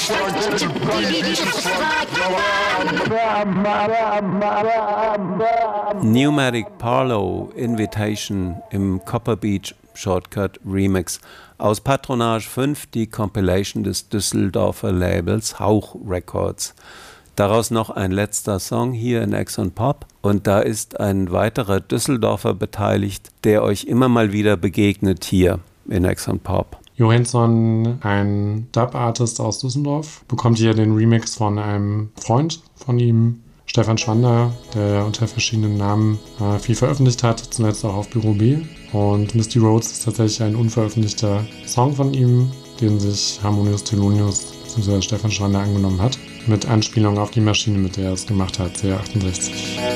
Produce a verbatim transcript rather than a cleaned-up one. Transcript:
Pneumatic Parlow Invitation im Copper Beach Shortcut Remix. Aus Patronage fünf, die Compilation des Düsseldorfer Labels Hauch Records. Daraus noch ein letzter Song hier in Exxon Pop. Und da ist ein weiterer Düsseldorfer beteiligt, der euch immer mal wieder begegnet hier in Exxon Pop. Johansson, ein Dub-Artist aus Düsseldorf, bekommt hier den Remix von einem Freund von ihm, Stefan Schwander, der unter verschiedenen Namen äh, viel veröffentlicht hat, zuletzt auch auf Büro B. Und Misty Roads ist tatsächlich ein unveröffentlichter Song von ihm, den sich Harmonious Thelonious bzw. Stefan Schwander angenommen hat, mit Anspielung auf die Maschine, mit der er es gemacht hat, C achtundsechzig.